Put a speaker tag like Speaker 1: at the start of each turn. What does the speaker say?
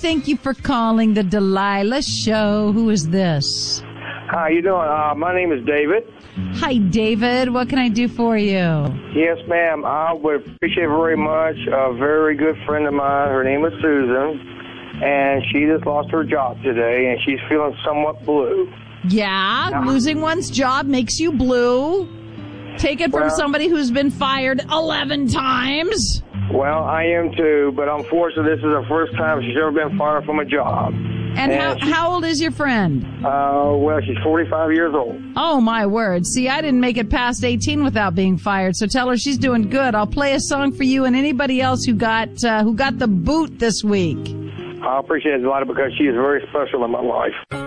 Speaker 1: Thank you for calling the Delilah Show. Who is this?
Speaker 2: How you doing? My name is David.
Speaker 1: Hi, David. What can I do for you?
Speaker 2: Yes, ma'am. I would appreciate very much. A very good friend of mine. Her name is Susan, and she just lost her job today, and she's feeling somewhat blue.
Speaker 1: Yeah, losing one's job makes you blue. Take it from somebody who's been fired 11 times.
Speaker 2: Well, I am too, but unfortunately, this is the first time she's ever been fired from a job.
Speaker 1: And how old is your friend?
Speaker 2: Well, she's 45 years old.
Speaker 1: Oh, my word. See, I didn't make it past 18 without being fired, so tell her she's doing good. I'll play a song for you and anybody else who got the boot this week.
Speaker 2: I appreciate it a lot because she is very special in my life.